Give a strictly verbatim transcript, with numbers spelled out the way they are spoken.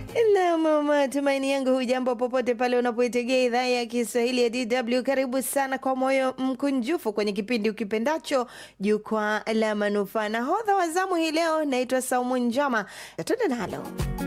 Na mama, tumaini yangu hujambo popote pale unapoitegea idhaa ya Kiswahili ya D W. Karibu sana kwa moyo mkunjufu kwenye kipindi ukipendacho Jukwaa la Manufaa. Nahodha wa zamu hii leo naitwa Saumu Njama. Tuende nalo.